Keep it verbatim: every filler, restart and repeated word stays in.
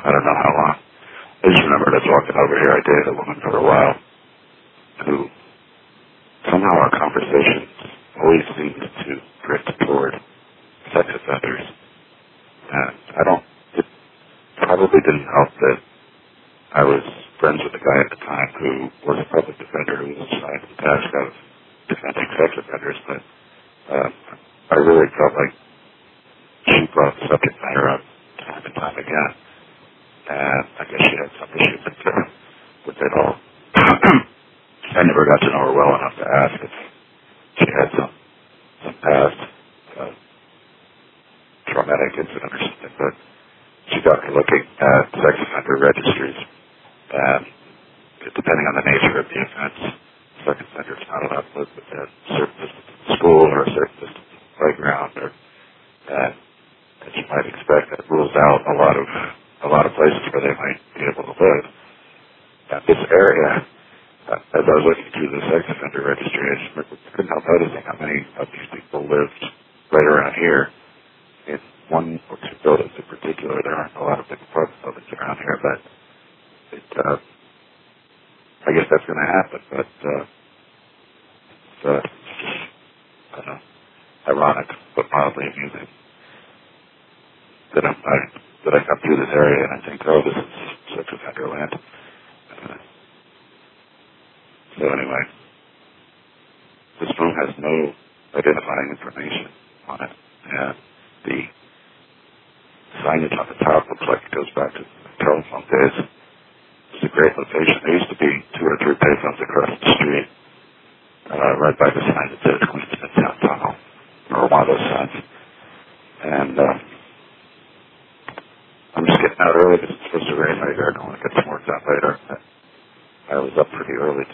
I don't know how long. I just remembered I was walking over here. I dated a woman for a while who somehow our conversations always seemed to drift toward sex offenders. And I don't, it probably didn't help that I was friends with a guy at the time who was a public defender who was assigned the task of defending sex offenders, but uh, I really felt like she brought the subject matter up time and time again. And I guess she had some issues with, uh, with it all. I never got to know her well enough to ask if she had some, some past uh, traumatic incident or something, but she got me looking at sex offender registries. And depending on the nature of the offense, sex offender is not allowed to live within a certain distance of the school or a certain distance of the playground, or, and as you might expect, that rules out a lot of a lot of places where they might be able to live. And this area, uh, as I was looking through the sex offender registry, I just couldn't help noticing how many of these people lived right around here. In one or two buildings in particular, there aren't a lot of big apartment buildings around here, but it, uh, I guess that's going to happen, but uh, it's, uh, it's just, I don't know, ironic, but mildly amusing that, I'm, I, that I come through this area and I think, oh, this is sex offender land. Uh, so anyway, this room has no identifying information on it, and the signage on the top looks like it goes back to the telephone days. It's a great location. There used to be two or three payphones across the street, uh, right by the sign that says Queens Midtown Tunnel, or one of those signs. And uh, I'm just getting out early because it's supposed to rain later. I don't want to get some work done later. I was up pretty early